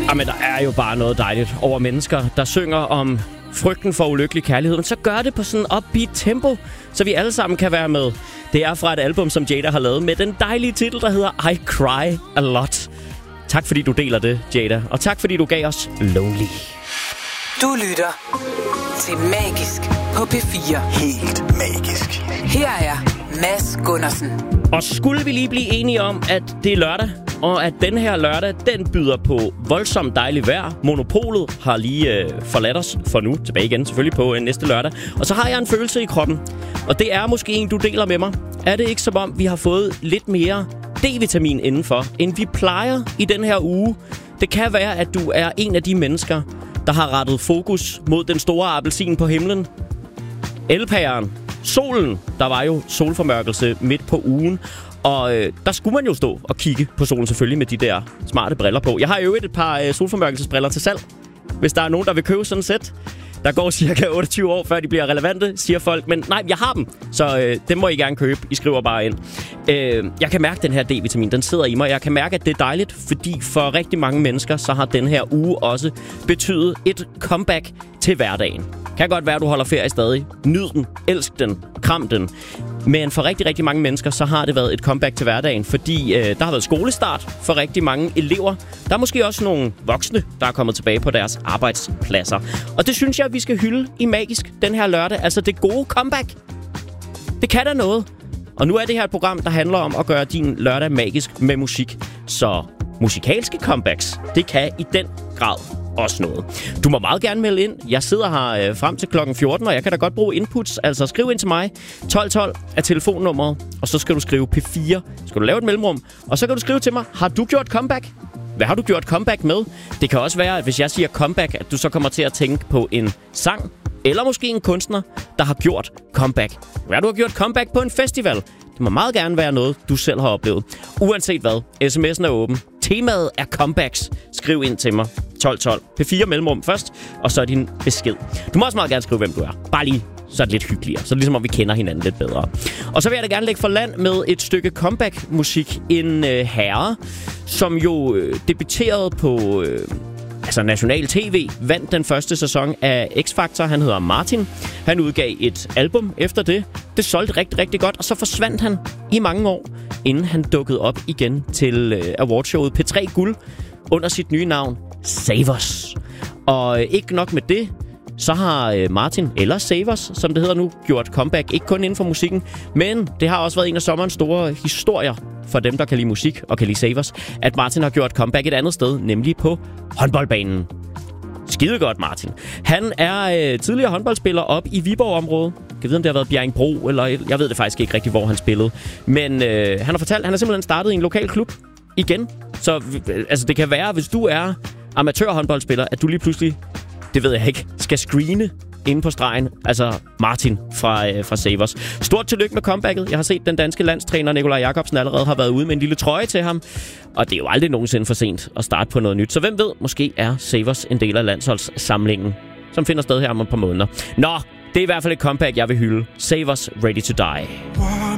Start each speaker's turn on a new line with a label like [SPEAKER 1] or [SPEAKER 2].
[SPEAKER 1] Jamen, der er jo bare noget dejligt over mennesker, der synger om frygten for ulykkelig kærlighed, men så gør det på sådan en upbeat tempo, så vi alle sammen kan være med. Det er fra et album, som Jada har lavet med den dejlige titel, der hedder I Cry A Lot. Tak fordi du deler det, Jada, og tak fordi du gav os Lonely.
[SPEAKER 2] Du lytter til Magisk på P4.
[SPEAKER 3] Helt magisk.
[SPEAKER 2] Her er Mads Gundersen.
[SPEAKER 1] Og skulle vi lige blive enige om, at det er lørdag, og at den her lørdag, den byder på voldsomt dejligt vejr. Monopolet har lige forladt os for nu. Tilbage igen selvfølgelig på næste lørdag. Og så har jeg en følelse i kroppen. Og det er måske en, du deler med mig. Er det ikke som om, vi har fået lidt mere D-vitamin indenfor, end vi plejer i den her uge? Det kan være, at du er en af de mennesker, der har rettet fokus mod den store appelsin på himlen. Elpæren. Solen. Der var jo solformørkelse midt på ugen. Og der skulle man jo stå og kigge på solen selvfølgelig med de der smarte briller på. Jeg har jo et par solformørkelsesbriller til salg, hvis der er nogen, der vil købe sådan et sæt. Der går cirka 28 år, før de bliver relevante, siger folk. Men nej, jeg har dem, så dem må I gerne købe. I skriver bare ind. Jeg kan mærke, at den her D-vitamin, den sidder i mig. Jeg kan mærke, at det er dejligt, fordi for rigtig mange mennesker, så har den her uge også betydet et comeback til hverdagen. Kan godt være, at du holder ferie stadig. Nyd den, elsk den, kram den. Men for rigtig, rigtig mange mennesker, så har det været et comeback til hverdagen, fordi der har været skolestart for rigtig mange elever. Der er måske også nogle voksne, der er kommet tilbage på deres arbejdspladser. Og det synes jeg, vi skal hylde i Magisk den her lørdag. Altså det gode comeback. Det kan da noget. Og nu er det her et program, der handler om at gøre din lørdag magisk med musik. Så musikalske comebacks, det kan i den grad også noget. Du må meget gerne melde ind. Jeg sidder her frem til klokken 14, og jeg kan da godt bruge inputs. Altså skriv ind til mig. 1212 er telefonnummeret, og så skal du skrive P4. Skal du lave et mellemrum, og så kan du skrive til mig, har du gjort comeback? Hvad har du gjort comeback med? Det kan også være, at hvis jeg siger comeback, at du så kommer til at tænke på en sang, eller måske en kunstner, der har gjort comeback. Hvad du har gjort comeback på en festival? Det må meget gerne være noget, du selv har oplevet. Uanset hvad, sms'en er åben. Temaet er comebacks. Skriv ind til mig. 1212. P4 mellemrum først, og så din besked. Du må også meget gerne skrive, hvem du er. Bare lige, så er det lidt hyggeligere. Så er det ligesom, om vi kender hinanden lidt bedre. Og så vil jeg da gerne lægge for land med et stykke comeback-musik. En herre, som jo debuterede på national tv, vandt den første sæson af X-Factor. Han hedder Martin. Han udgav et album efter det. Det solgte rigtig, rigtig godt, og så forsvandt han i mange år, inden han dukkede op igen til awardshowet P3 Guld under sit nye navn, Savers. Og ikke nok med det, så har Martin, eller Savers, som det hedder nu, gjort comeback. Ikke kun inden for musikken, men det har også været en af sommerens store historier for dem, der kan lide musik og kan lide Savers, at Martin har gjort comeback et andet sted, nemlig på håndboldbanen. Skide godt, Martin. Han er tidligere håndboldspiller op i Viborg-området. Jeg ved, om det har været Bjerringbro, eller jeg ved det faktisk ikke rigtig, hvor han spillede. Men han har fortalt, at han har simpelthen startet i en lokal klub igen. Så altså, det kan være, hvis du er amatørhåndboldspiller, at du lige pludselig, det ved jeg ikke, skal screene inde på stregen. Altså Martin fra Savers. Stort tillykke med comebacket. Jeg har set den danske landstræner Nikolaj Jakobsen allerede har været ude med en lille trøje til ham. Og det er jo aldrig nogensinde for sent at starte på noget nyt. Så hvem ved, måske er Savers en del af landsholdssamlingen, som finder sted her om et par måneder. Nå, det er i hvert fald et comeback, jeg vil hylde. Savers Ready to Die.